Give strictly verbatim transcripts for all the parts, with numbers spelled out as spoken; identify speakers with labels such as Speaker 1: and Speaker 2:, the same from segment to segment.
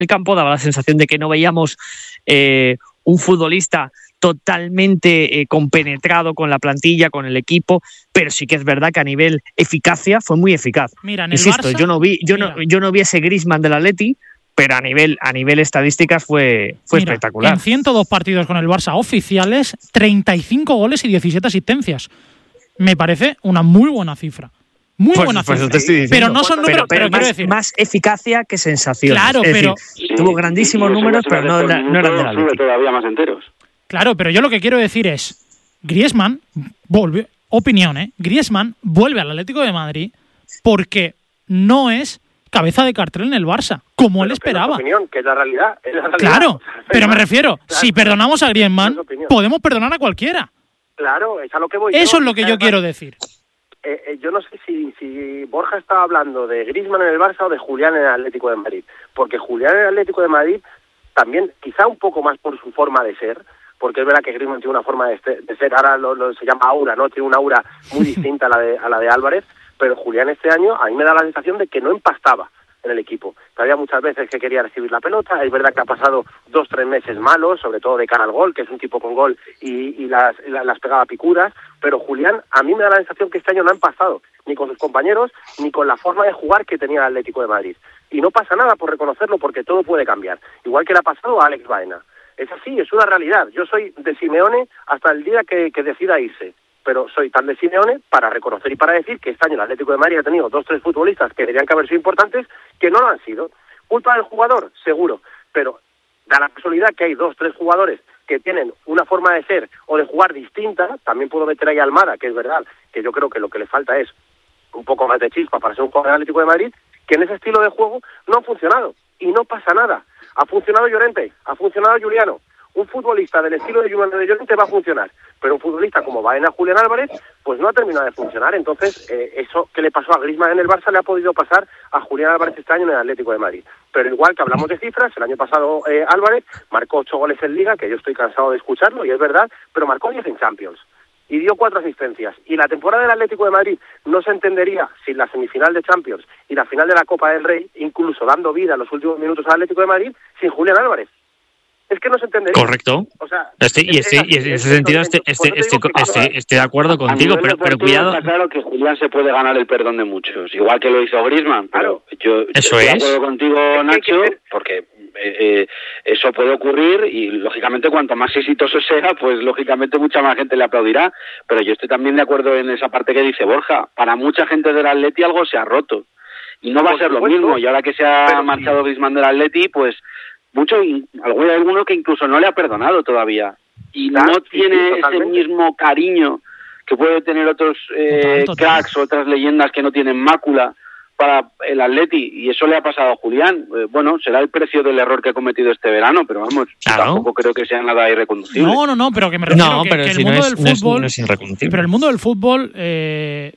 Speaker 1: el campo, daba la sensación de que no veíamos eh, un futbolista totalmente eh, compenetrado con la plantilla, con el equipo, pero sí que es verdad que a nivel eficacia fue muy eficaz.
Speaker 2: Mira, en el
Speaker 1: Insisto,
Speaker 2: Barça,
Speaker 1: yo no vi, yo
Speaker 2: mira.
Speaker 1: no, yo no vi ese Griezmann del Atleti, pero a nivel, a nivel estadísticas fue, fue
Speaker 2: Mira,
Speaker 1: espectacular.
Speaker 2: En ciento dos partidos con el Barça oficiales, treinta y cinco goles y diecisiete asistencias. Me parece una muy buena cifra. Muy
Speaker 1: pues,
Speaker 2: buena
Speaker 1: pues
Speaker 2: cifra.
Speaker 1: Te estoy diciendo.
Speaker 2: Pero no son números,
Speaker 1: pero, pero,
Speaker 2: pero
Speaker 1: más,
Speaker 2: quiero decir.
Speaker 1: Más eficacia que sensaciones.
Speaker 2: Claro,
Speaker 1: es
Speaker 2: pero.
Speaker 1: Decir, sí, tuvo grandísimos
Speaker 3: sí,
Speaker 1: números,
Speaker 3: sí,
Speaker 1: pero no,
Speaker 3: minutos,
Speaker 1: no eran del Atleti.
Speaker 3: Todavía más enteros.
Speaker 2: Claro, pero yo lo que quiero decir es. Griezmann vuelve. Opinión, ¿eh? Griezmann vuelve al Atlético de Madrid porque no es cabeza de cartel en el Barça, como
Speaker 4: pero
Speaker 2: él esperaba.
Speaker 4: Que es opinión, que es la realidad. Es la realidad.
Speaker 2: Claro, pero me refiero,
Speaker 4: claro,
Speaker 2: si perdonamos a Griezmann,
Speaker 4: es
Speaker 2: podemos perdonar a cualquiera.
Speaker 4: Claro, es a lo que voy.
Speaker 2: Eso
Speaker 4: yo,
Speaker 2: es lo que yo quiero decir.
Speaker 4: Eh, eh, yo no sé si, si Borja estaba hablando de Griezmann en el Barça o de Julián en el Atlético de Madrid, porque Julián en el Atlético de Madrid también, quizá un poco más por su forma de ser, porque es verdad que Griezmann tiene una forma de, este, de ser, ahora lo, lo, se llama aura, ¿no? Tiene una aura muy distinta a la de a la de Álvarez, pero Julián este año a mí me da la sensación de que no empastaba en el equipo. Había muchas veces que quería recibir la pelota, es verdad que ha pasado dos, tres meses malos, sobre todo de cara al gol, que es un tipo con gol y, y las, y las pegaba picuras, pero Julián a mí me da la sensación que este año no ha empastado, ni con sus compañeros, ni con la forma de jugar que tenía el Atlético de Madrid. Y no pasa nada por reconocerlo, porque todo puede cambiar, igual que le ha pasado a Alex Baena. Es así, es una realidad. Yo soy de Simeone hasta el día que, que decida irse, pero soy tan de Simeone para reconocer y para decir que este año el Atlético de Madrid ha tenido dos, tres futbolistas que deberían que haber sido importantes, que no lo han sido. ¿Culpa del jugador? Seguro, pero da la casualidad que hay dos, tres jugadores que tienen una forma de ser o de jugar distinta. También puedo meter ahí a Almada, que es verdad, que yo creo que lo que le falta es un poco más de chispa para ser un jugador del Atlético de Madrid, que en ese estilo de juego no ha funcionado, y no pasa nada. Ha funcionado Llorente, ha funcionado Juliano. Un futbolista del estilo de Llorente va a funcionar, pero un futbolista como Baena, Julián Álvarez, pues no ha terminado de funcionar. Entonces, eh, eso que le pasó a Griezmann en el Barça le ha podido pasar a Julián Álvarez este año en el Atlético de Madrid. Pero igual que hablamos de cifras, el año pasado eh, Álvarez marcó ocho goles en Liga, que yo estoy cansado de escucharlo, y es verdad, pero marcó diez en Champions y dio cuatro asistencias. Y la temporada del Atlético de Madrid no se entendería sin la semifinal de Champions y la final de la Copa del Rey, incluso dando vida en los últimos minutos al Atlético de Madrid, sin Julián Álvarez. Es que no se entendería.
Speaker 1: Correcto.
Speaker 4: O sea,
Speaker 1: estoy, y, estoy, y en ese sentido estoy, estoy, estoy, estoy, estoy de acuerdo contigo, pero, pero cuidado.
Speaker 3: Está claro que Julián se puede ganar el perdón de muchos, igual que lo hizo Griezmann. Pero yo,
Speaker 1: eso
Speaker 3: yo estoy
Speaker 1: es.
Speaker 3: de acuerdo contigo, Nacho, porque eh, eh, eso puede ocurrir y, lógicamente, cuanto más exitoso sea, pues, lógicamente, mucha más gente le aplaudirá. Pero yo estoy también de acuerdo en esa parte que dice Borja. Para mucha gente del Atleti algo se ha roto. Y no va a ser lo mismo. Y ahora que se ha marchado Griezmann del Atleti, pues... mucho, alguno, alguno que incluso no le ha perdonado todavía y claro, no sí, tiene sí, ese mismo cariño que puede tener otros eh, total, total. cracks, otras leyendas que no tienen mácula para el Atleti, y eso le ha pasado a Julián. Eh, bueno, será el precio del error que ha cometido este verano, pero vamos, claro. tampoco creo que sea nada irreconducible.
Speaker 2: No, no, no, pero que me refiero
Speaker 1: no,
Speaker 2: que,
Speaker 1: pero
Speaker 2: que
Speaker 1: si
Speaker 2: el mundo
Speaker 1: no es,
Speaker 2: del fútbol,
Speaker 1: no es, no es irreconducible.
Speaker 2: Pero el mundo del fútbol eh,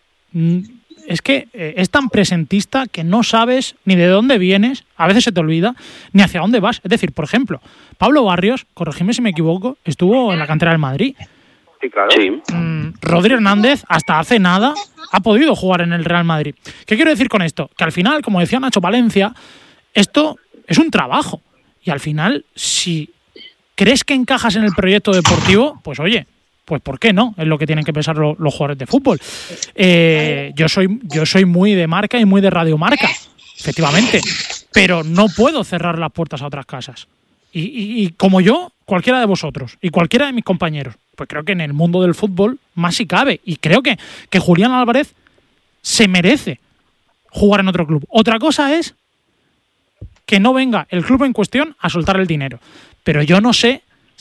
Speaker 2: es que eh, es tan presentista que no sabes ni de dónde vienes, a veces se te olvida, ni hacia dónde vas. Es decir, por ejemplo, Pablo Barrios, corregidme si me equivoco, estuvo en la cantera del Madrid.
Speaker 4: Sí, claro.
Speaker 3: Sí.
Speaker 2: Mm, Rodri Hernández, hasta hace nada, ha podido jugar en el Real Madrid. ¿Qué quiero decir con esto? Que al final, como decía Nacho Palencia, esto es un trabajo. Y al final, si crees que encajas en el proyecto deportivo, pues oye, pues ¿por qué no? Es lo que tienen que pensar lo, los jugadores de fútbol. Eh, yo soy yo soy muy de Marca y muy de Radio Marca, efectivamente, pero no puedo cerrar las puertas a otras casas. Y, y, y como yo, cualquiera de vosotros y cualquiera de mis compañeros, pues creo que en el mundo del fútbol más si cabe. Y creo que, que Julián Álvarez se merece jugar en otro club. Otra cosa es que no venga el club en cuestión a soltar el dinero. Pero yo no sé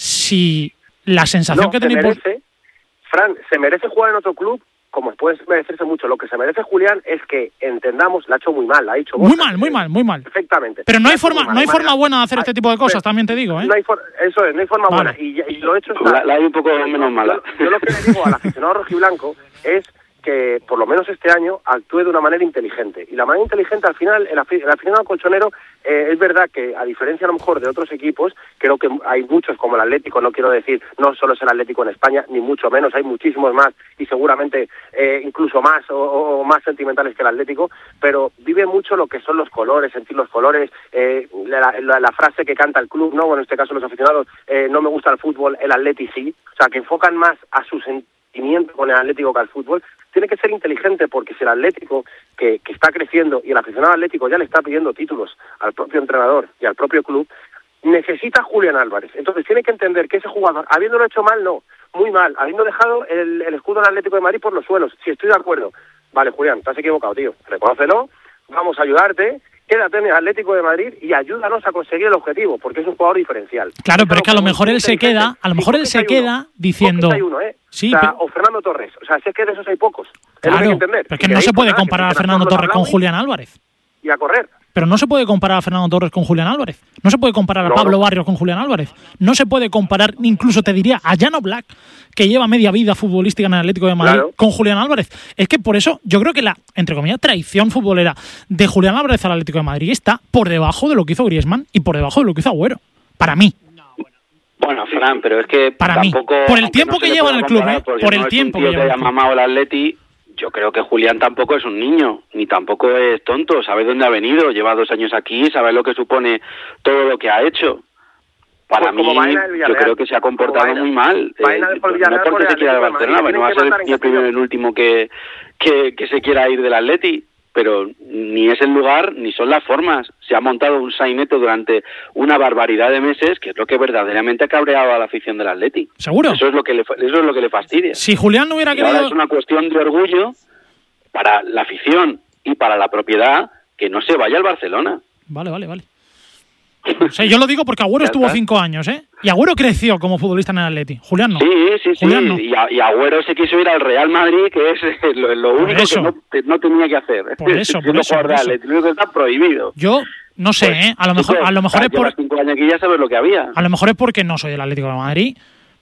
Speaker 2: si la sensación
Speaker 4: no,
Speaker 2: que
Speaker 4: se
Speaker 2: tenéis...
Speaker 4: merece, Fran, se merece jugar en otro club, como puede merecerse mucho. Lo que se merece Julián es que entendamos, la ha hecho muy mal, la ha hecho
Speaker 2: muy mal, muy mal, muy mal.
Speaker 4: Perfectamente.
Speaker 2: Pero no hay forma, no hay forma buena de hacer este tipo de cosas, también te digo, ¿eh?
Speaker 4: No hay for, eso es, no hay forma
Speaker 2: vale.
Speaker 4: buena. Y, y lo he hecho está,
Speaker 3: la, la hay un poco menos mala.
Speaker 4: Yo, yo lo que le digo al aficionado rojiblanco es que, por lo menos este año, actúe de una manera inteligente. Y la manera inteligente, al final, el, afi- el aficionado colchonero, eh, es verdad que, a diferencia a lo mejor de otros equipos, creo que hay muchos como el Atlético, no quiero decir, no solo es el Atlético en España, ni mucho menos, hay muchísimos más, y seguramente eh, incluso más o, o más sentimentales que el Atlético, pero vive mucho lo que son los colores, sentir los colores, eh, la, la, la frase que canta el club, ¿no? Bueno, en este caso los aficionados, eh, no me gusta el fútbol, el Atleti sí, o sea, que enfocan más a su sentimiento con el Atlético que al fútbol. Tiene que ser inteligente, porque si el Atlético, que, que está creciendo, y el aficionado Atlético ya le está pidiendo títulos al propio entrenador y al propio club, necesita a Julián Álvarez. Entonces tiene que entender que ese jugador, habiéndolo hecho mal, no, muy mal, habiendo dejado el, el escudo del Atlético de Madrid por los suelos, si estoy de acuerdo, vale, Julián, te has equivocado, tío, reconócelo, vamos a ayudarte, quédate en el Atlético de Madrid y ayúdanos a conseguir el objetivo, porque es un jugador diferencial.
Speaker 2: Claro, pero es que a lo mejor él se queda, a lo mejor él se queda diciendo...
Speaker 4: Uno, ¿eh?
Speaker 2: Sí,
Speaker 4: o, sea,
Speaker 2: pero...
Speaker 4: o Fernando Torres, o sea, si es que de esos hay pocos.
Speaker 2: Claro,
Speaker 4: es lo que hay que entender.
Speaker 2: pero es que no se puede comparar a Fernando Torres con Julián Álvarez.
Speaker 4: Y a correr.
Speaker 2: Pero no se puede comparar a Fernando Torres con Julián Álvarez. No se puede comparar a
Speaker 4: no,
Speaker 2: Pablo
Speaker 4: no.
Speaker 2: Barrios con Julián Álvarez. No se puede comparar, incluso te diría, a Llano Black, que lleva media vida futbolística en el Atlético de Madrid, claro, con Julián Álvarez. Es que por eso yo creo que la, entre comillas, traición futbolera de Julián Álvarez al Atlético de Madrid está por debajo de lo que hizo Griezmann y por debajo de lo que hizo Agüero. Para mí.
Speaker 3: Bueno, Fran, pero es que
Speaker 2: para
Speaker 3: tampoco...
Speaker 2: mí, por el tiempo no que lleva en el club, ¿eh? Por el
Speaker 3: no
Speaker 2: tiempo
Speaker 3: es un tío
Speaker 2: que lleva
Speaker 3: que haya mamado el Atleti. Yo creo que Julián tampoco es un niño, ni tampoco es tonto, sabe dónde ha venido, lleva dos años aquí, sabe lo que supone todo lo que ha hecho. Para
Speaker 4: pues
Speaker 3: mí, yo creo que se ha comportado muy mal. Eh, no porque se quiera de Barcelona, no va a ser el primero y el último que, que, que se quiera ir del Atleti, pero ni es el lugar ni son las formas. Se ha montado un sainete durante una barbaridad de meses, que es lo que verdaderamente ha cabreado a la afición del Atleti.
Speaker 2: ¿Seguro?
Speaker 3: Eso es lo que le, eso es lo que le fastidia.
Speaker 2: Si Julián no hubiera
Speaker 3: y
Speaker 2: querido...
Speaker 3: ahora es una cuestión de orgullo para la afición y para la propiedad que no se vaya al Barcelona.
Speaker 2: Vale, vale, vale. O sea, yo lo digo porque Agüero estuvo cinco años, ¿eh? Y Agüero creció como futbolista en el Atleti. Julián no.
Speaker 3: Sí, sí, sí.
Speaker 2: Julián no.
Speaker 3: Y, a, y Agüero se quiso ir al Real Madrid, que es lo, lo único que no, no tenía que hacer.
Speaker 2: Por eso, por eso, por eso.
Speaker 3: Atleti, lo único que está prohibido.
Speaker 2: Yo no sé,
Speaker 3: pues,
Speaker 2: ¿eh? A lo mejor, a lo mejor es por...
Speaker 3: cinco años aquí ya sabes lo que había.
Speaker 2: A lo mejor es porque no soy del Atlético de Madrid,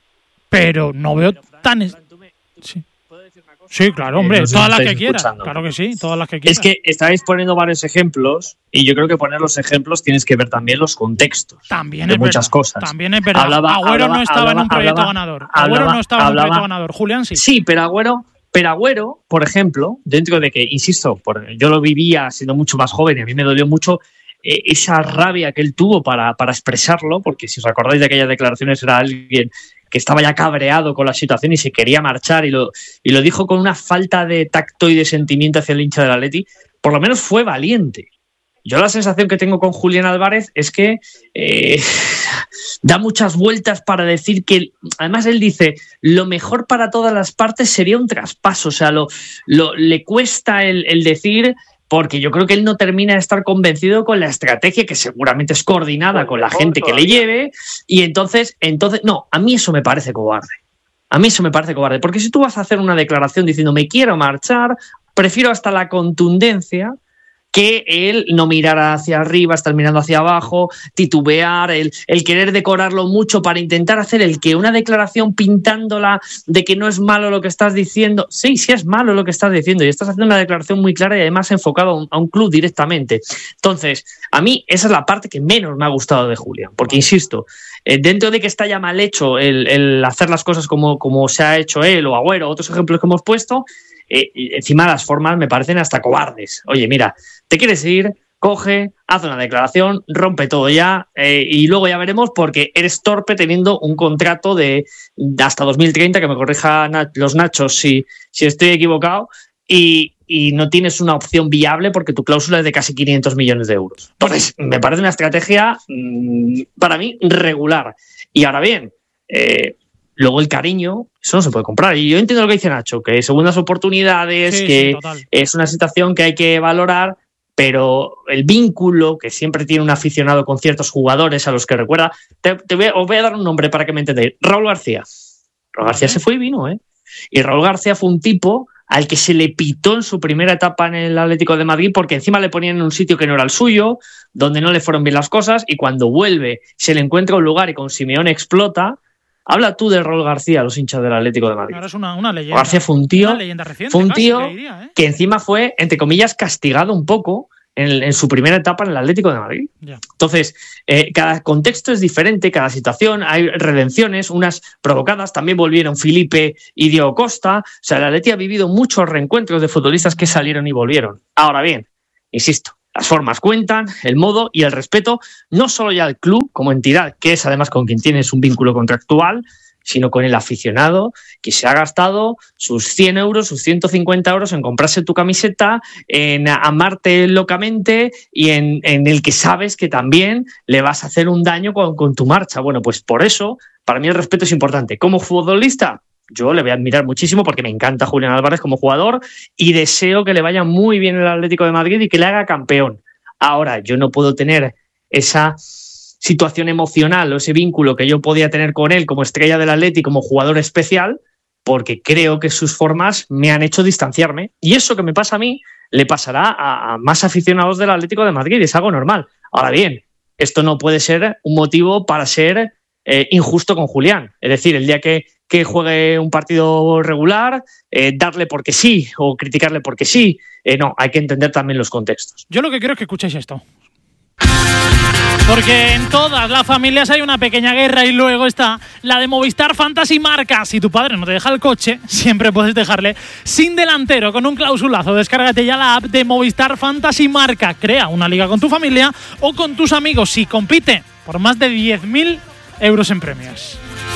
Speaker 2: pero no veo tan... Sí. Sí, claro, hombre, eh, no sé todas si las que quieras. Claro que sí, todas las que quieras.
Speaker 1: Es que estáis poniendo varios ejemplos y yo creo que poner los ejemplos tienes que ver también los contextos
Speaker 2: también
Speaker 1: de
Speaker 2: es
Speaker 1: muchas
Speaker 2: verdad,
Speaker 1: cosas.
Speaker 2: También es verdad.
Speaker 1: Hablaba,
Speaker 2: Agüero
Speaker 1: hablaba,
Speaker 2: no estaba
Speaker 1: hablaba,
Speaker 2: en un proyecto
Speaker 1: hablaba,
Speaker 2: ganador.
Speaker 1: Hablaba,
Speaker 2: Agüero no estaba
Speaker 1: hablaba,
Speaker 2: en un proyecto ganador. Julián sí.
Speaker 1: Sí, pero Agüero, pero Agüero, por ejemplo, dentro de que, insisto, por, yo lo vivía siendo mucho más joven y a mí me dolió mucho eh, esa rabia que él tuvo para, para expresarlo, porque si os acordáis de aquellas declaraciones era alguien que estaba ya cabreado con la situación y se quería marchar y lo, y lo dijo con una falta de tacto y de sentimiento hacia el hincha del Atleti, por lo menos fue valiente. Yo la sensación que tengo con Julián Álvarez es que eh, da muchas vueltas para decir que, además él dice, lo mejor para todas las partes sería un traspaso, o sea, lo, lo, le cuesta el, el decir... Porque yo creo que él no termina de estar convencido con la estrategia, que seguramente es coordinada con la gente que le lleve, y entonces, entonces, no, a mí eso me parece cobarde. A mí eso me parece cobarde, porque si tú vas a hacer una declaración diciendo me quiero marchar, prefiero hasta la contundencia que él no mirar hacia arriba, estar mirando hacia abajo, titubear, el, el querer decorarlo mucho para intentar hacer el que una declaración pintándola de que no es malo lo que estás diciendo. Sí, sí es malo lo que estás diciendo y estás haciendo una declaración muy clara y además enfocado a un, a un club directamente. Entonces, a mí esa es la parte que menos me ha gustado de Julián, porque insisto, eh, dentro de que está ya mal hecho el, el hacer las cosas como, como se ha hecho él o Agüero, otros ejemplos que hemos puesto, Eh, encima las formas me parecen hasta cobardes. Oye, mira, te quieres ir, coge, haz una declaración, rompe todo ya eh, y luego ya veremos porque eres torpe teniendo un contrato de, de hasta dos mil treinta, que me corrija los Nachos si, si estoy equivocado, y, y no tienes una opción viable porque tu cláusula es de casi quinientos millones de euros. Entonces, me parece una estrategia mmm, para mí regular. Y ahora bien, eh, luego el cariño, eso no se puede comprar. Y yo entiendo lo que dice Nacho, que segundas oportunidades, sí, que sí, es una situación que hay que valorar, pero el vínculo que siempre tiene un aficionado con ciertos jugadores a los que recuerda... Te, te voy, os voy a dar un nombre para que me entendáis. Raúl García. Raúl García se fue y vino, ¿eh? Y Raúl García fue un tipo al que se le pitó en su primera etapa en el Atlético de Madrid porque encima le ponían en un sitio que no era el suyo, donde no le fueron bien las cosas, y cuando vuelve se le encuentra un lugar y con Simeone explota. Habla tú de Raúl García, los hinchas del Atlético de Madrid.
Speaker 2: Ahora es una, una leyenda.
Speaker 1: García fue un tío,
Speaker 2: una leyenda reciente,
Speaker 1: fue un
Speaker 2: casi,
Speaker 1: tío
Speaker 2: te diría, ¿eh?
Speaker 1: que encima fue, entre comillas, castigado un poco en, en su primera etapa en el Atlético de Madrid.
Speaker 2: Ya.
Speaker 1: Entonces, eh, cada contexto es diferente, cada situación, hay redenciones, unas provocadas, también volvieron Felipe y Diego Costa. O sea, el Atleti ha vivido muchos reencuentros de futbolistas que salieron y volvieron. Ahora bien, insisto, las formas cuentan, el modo y el respeto, no solo ya al club como entidad, que es además con quien tienes un vínculo contractual, sino con el aficionado que se ha gastado sus cien euros, sus ciento cincuenta euros en comprarse tu camiseta, en amarte locamente y en, en el que sabes que también le vas a hacer un daño con, con tu marcha. Bueno, pues por eso, para mí el respeto es importante. Como futbolista, yo le voy a admirar muchísimo porque me encanta Julián Álvarez como jugador y deseo que le vaya muy bien el Atlético de Madrid y que le haga campeón. Ahora, yo no puedo tener esa situación emocional o ese vínculo que yo podía tener con él como estrella del Atleti, como jugador especial, porque creo que sus formas me han hecho distanciarme. Y eso que me pasa a mí le pasará a, a más aficionados del Atlético de Madrid, es algo normal. Ahora bien, esto no puede ser un motivo para ser eh, injusto con Julián. Es decir, el día que que juegue un partido regular, eh, darle porque sí o criticarle porque sí. Eh, no, hay que entender también los contextos.
Speaker 2: Yo lo que quiero es que escuchéis esto. Porque en todas las familias hay una pequeña guerra y luego está la de Movistar Fantasy Marca. Si tu padre no te deja el coche, siempre puedes dejarle sin delantero con un clausulazo. Descárgate ya la app de Movistar Fantasy Marca. Crea una liga con tu familia o con tus amigos y compite por más de diez mil euros en premios.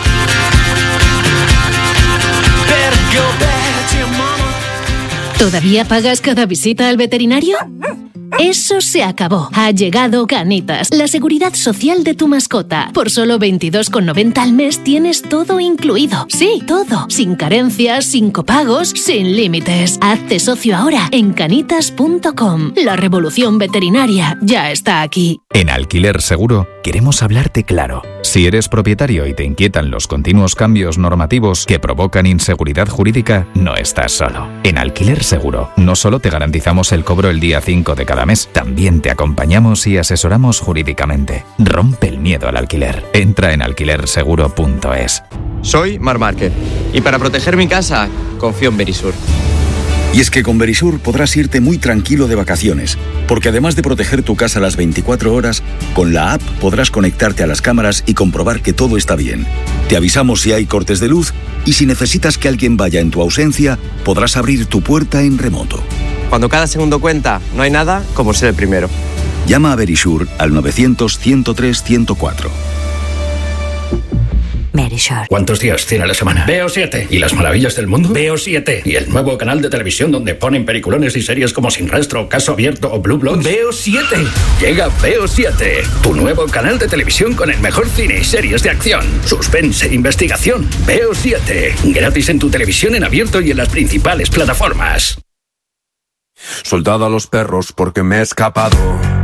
Speaker 5: ¿Todavía pagas cada visita al veterinario? Eso se acabó. Ha llegado Canitas, la seguridad social de tu mascota. Por solo veintidós con noventa al mes tienes todo incluido. Sí, todo. Sin carencias, sin copagos, sin límites. Hazte socio ahora en canitas punto com. La revolución veterinaria ya está aquí.
Speaker 6: En Alquiler Seguro queremos hablarte claro. Si eres propietario y te inquietan los continuos cambios normativos que provocan inseguridad jurídica, no estás solo. En Alquiler Seguro no solo te garantizamos el cobro el día cinco de cada mes, también te acompañamos y asesoramos jurídicamente. Rompe el miedo al alquiler. Entra en alquiler seguro punto es.
Speaker 7: Soy Mar Márquez y para proteger mi casa confío en Verisur.
Speaker 8: Y es que con Verisur podrás irte muy tranquilo de vacaciones, porque además de proteger tu casa las veinticuatro horas, con la app podrás conectarte a las cámaras y comprobar que todo está bien. Te avisamos si hay cortes de luz y si necesitas que alguien vaya en tu ausencia, podrás abrir tu puerta en remoto.
Speaker 7: Cuando cada segundo cuenta, no hay nada como ser el primero.
Speaker 8: Llama a Verisur al novecientos, ciento tres, ciento cuatro.
Speaker 9: Verisur.
Speaker 10: ¿Cuántos días tiene la semana? Veo siete. ¿Y las maravillas del mundo? Veo siete. ¿Y el nuevo canal de televisión donde ponen peliculones y series como Sin Rastro, Caso Abierto o Blue Bloods? Veo siete. Llega Veo siete, tu nuevo canal de televisión con el mejor cine y series de acción, suspense, investigación. Veo siete. Gratis en tu televisión en abierto y en las principales plataformas.
Speaker 11: Soldado a los perros porque me he escapado.